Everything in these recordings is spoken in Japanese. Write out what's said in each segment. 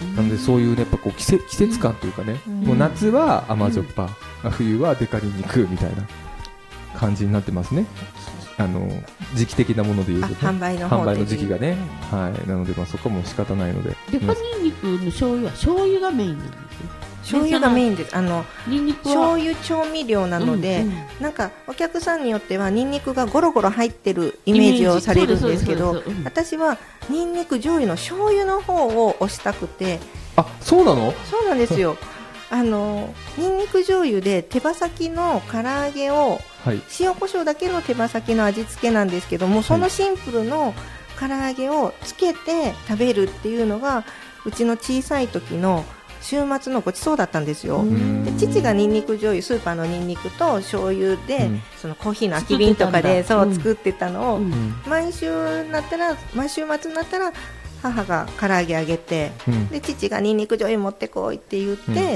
なのでそういうねやっぱこう季節感というかね、もう夏は甘じょっぱ、冬はデカニンニクみたいな感じになってますね。時期的なものでいうと、ね、 販売の時期がね、はい、なのでそこも仕方ないので、 デカニンニクの醤油は醤油がメインなんですよ。 醤油がメインです。 ニンニクは醤油調味料なので、なんかお客さんによってはニンニクがゴロゴロ入ってるイメージをされるんですけど、私はニンニク醤油の醤油の方を推したくて。 あ、そうなの？ そうなんですよ。ニンニク醤油で手羽先の唐揚げを、はい、塩コショウだけの手羽先の味付けなんですけども、そのシンプルの唐揚げをつけて食べるっていうのがうちの小さい時の週末のごちそうだったんですよ。で、父がニンニク醤油、スーパーのニンニクと醤油で、そのコーヒーの空き瓶とかで作ってたのを、毎週末になったら母が唐揚げあげて、で父がニンニク醤油持ってこいって言って、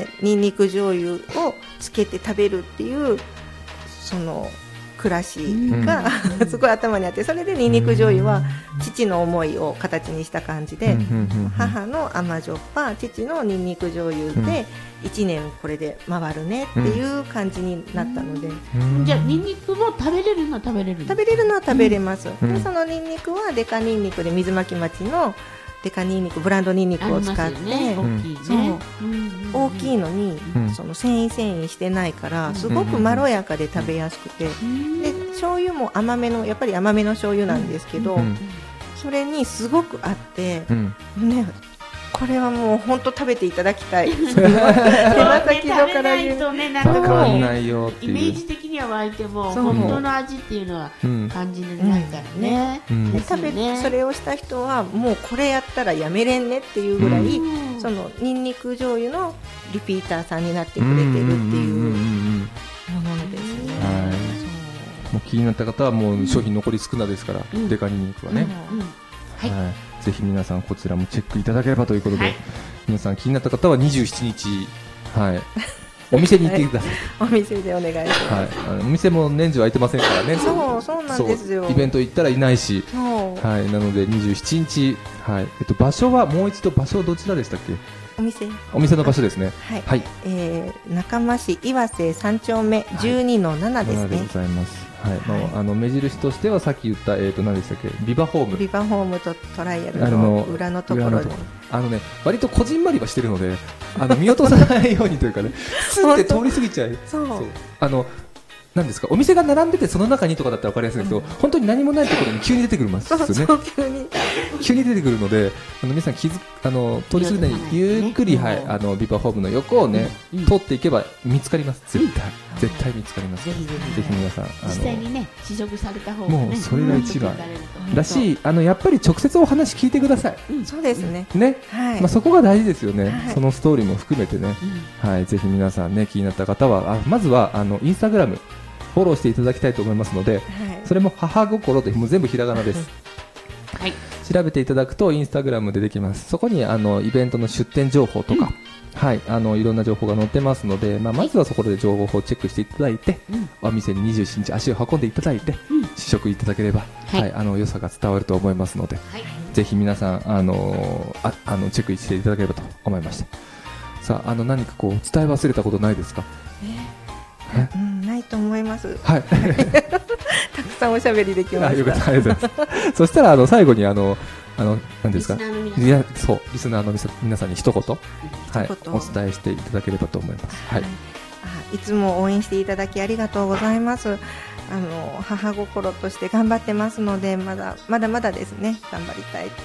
ニンニク醤油をつけて食べるっていうその暮らしが、すごい頭にあって、それでニンニク醤油は父の思いを形にした感じで、母の甘じょっぱ、父のニンニク醤油で1年これで回るねっていう感じになったので、 じゃあニンニクも食べれるのは食べれるのは食べれます。でそのニンニクはデカニンニクで水巻町のデカニンニク、ブランドニンニクを使って、大きいのに、その繊維してないからすごくまろやかで食べやすくて、で醤油もやっぱり甘めの醤油なんですけど、それにすごく合って、ね、これはもう本当食べていただきたい。手羽先の唐揚げ、 分かんないよっていうイメージ的には湧いても本当の味っていうのは感じないからね。 それをした人はもうこれやったらやめれんねっていうぐらい、そのニンニク醤油のリピーターさんになってくれてるっていうものですね。 もう気になった方はもう商品残り少なですから、デカニンニクはね、ぜひ皆さんこちらもチェックいただければということで、皆さん気になった方は27日、お店に行ってください。 お店でお願いします。 お店も年中空いてませんからね。 そうなんですよ。 イベント行ったらいないし、なので27日、場所はもう一度、場所どちらでしたっけ？お店の場所ですね。 中間市岩瀬3丁目 12-7 ですね。 でございます。目印としてはさっき言った何でしたっけ、ビバホームとトライアルの裏のところに割とこじんまりはしてるので見落とさないようにというかね、スッて通り過ぎちゃう。なんですか、お店が並んでてその中にとかだったら分かりやすいんですけど、本当に何もないところに急に出てくるますよね。急に出てくるので、皆さん通り過ぎないゆっくり、ビバホームの横をね、通っていけば見つかります。絶対見つかります。ぜひ皆さん実際にね試食された方がね、 もうそれが一番だし、やっぱり直接お話聞いてください。 そうですね。 そこが大事ですよね。そのストーリーも含めてね、ぜひ皆さんね、気になった方はまずはインスタグラムフォローしていただきたいと思いますので、それも母心でもう全部ひらがなです。調べていただくとインスタグラムでできます。そこにイベントの出店情報とか、いろんな情報が載ってますので、まずはそこで情報をチェックしていただいて、お店に27日足を運んでいただいて、試食いただければ、良さが伝わると思いますので、ぜひ皆さんチェックしていただければと思いました。さあ、何かこう伝え忘れたことないですか？ ないと思います。たくさんおしゃべりできました。 よかった、ありがとうございます。そしたら最後に何ですか、リスナーの皆さんに一言、お伝えしていただければと思います。 いつも応援していただきありがとうございます。母心として頑張ってますので、まだまだですね、頑張りたい。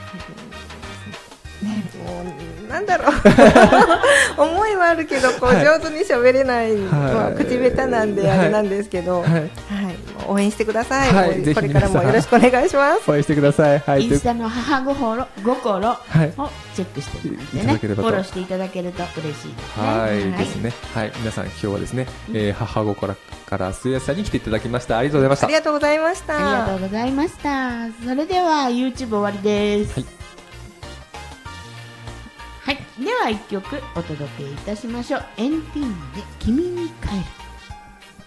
もうなんだろう思いはあるけど上手に喋れない、口下手なんであれなんですけど、応援してください。これからもよろしくお願いします。 応援してください。 インスタの母心をチェックしてもらってね、フォローしていただけると嬉しいですね。 皆さん今日はですね、母心からスエさんに来ていただきました。ありがとうございました。 ありがとうございました。 ありがとうございました。それでは YouTube 終わりです。では1曲お届けいたしましょう。エンティーヌで君に帰る。